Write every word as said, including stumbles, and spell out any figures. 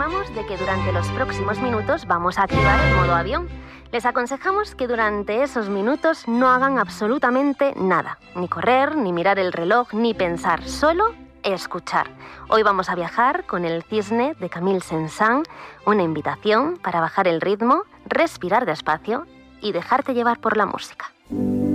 informamos de que durante los próximos minutos vamos a activar el modo avión. Les aconsejamos que durante esos minutos no hagan absolutamente nada. Ni correr, ni mirar el reloj, ni pensar. Solo escuchar. Hoy vamos a viajar con el Cisne de Camille Saint-Saëns, una invitación para bajar el ritmo, respirar despacio y dejarte llevar por la música.